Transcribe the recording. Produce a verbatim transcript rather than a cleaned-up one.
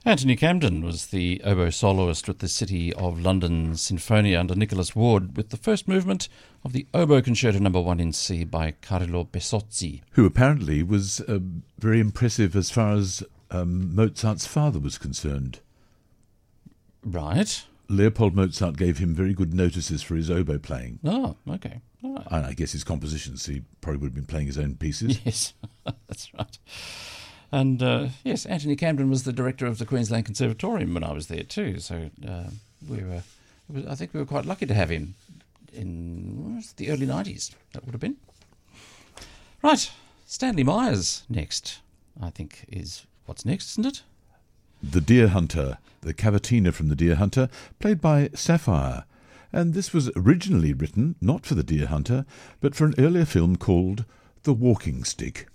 Anthony Camden was the oboe soloist with the City of London Sinfonia under Nicholas Ward, with the first movement of the Oboe Concerto Number One in C by Carlo Besozzi, who apparently was uh, very impressive as far as um, Mozart's father was concerned. Right. Leopold Mozart gave him very good notices for his oboe playing. Oh, okay. Oh. And I guess his compositions, he probably would have been playing his own pieces. Yes, that's right. And, uh, yes, Anthony Camden was the director of the Queensland Conservatorium when I was there too, so uh, we were, it was, I think we were quite lucky to have him in what was it, the early nineties, that would have been. Right, Stanley Myers next, I think is what's next, isn't it? The Deer Hunter, the cavatina from The Deer Hunter, played by Sapphire. And this was originally written not for The Deer Hunter, but for an earlier film called The Walking Stick.